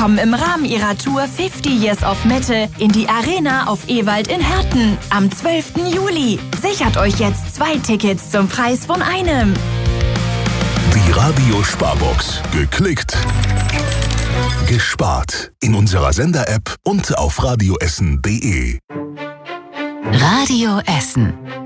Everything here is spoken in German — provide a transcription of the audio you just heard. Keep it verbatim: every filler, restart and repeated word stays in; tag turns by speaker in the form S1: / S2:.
S1: kommen im Rahmen ihrer Tour fifty Years of Metal in die Arena auf Ewald in Herten am zwölften Juli. Sichert euch jetzt zwei Tickets zum Preis von einem.
S2: Die Radio-Sparbox. Geklickt, gespart. In unserer Sender-App und auf radioessen punkt de.
S3: Radio Essen.